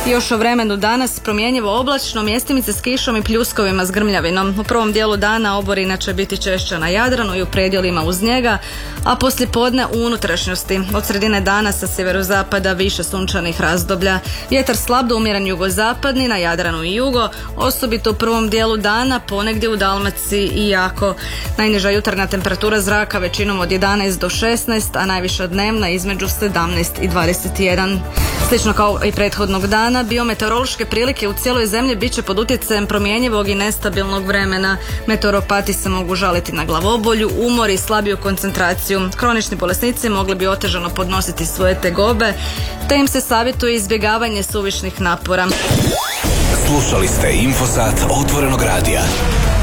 Još o vremenu danas promjenjivo oblačno, mjestimice s kišom i pljuskovima s grmljavinom. U prvom dijelu dana oborina će biti češća na Jadranu i u predjelima uz njega, a poslijepodne u unutrašnjosti. Od sredine dana sa sjeverozapada više sunčanih razdoblja. Vjetar slab do umjeren jugozapadni na Jadranu i jugo, osobito u prvom dijelu dana, ponegdje u Dalmaciji i jako. Najniža jutarnja temperatura zraka većinom od 11 do 16, a najviša dnevna između 17 i 21. Slično kao i prethodnog dana, biometeorološke prilike u cijeloj zemlji bit će pod utjecajem promjenjivog i nestabilnog vremena. Meteoropati se mogu žaliti na glavobolju, umor i slabiju koncentraciju. Kronični bolesnici mogli bi otežano podnositi svoje tegobe, te im se savjetuje izbjegavanje suvišnih napora. Slušali ste Infosat Otvorenog radija.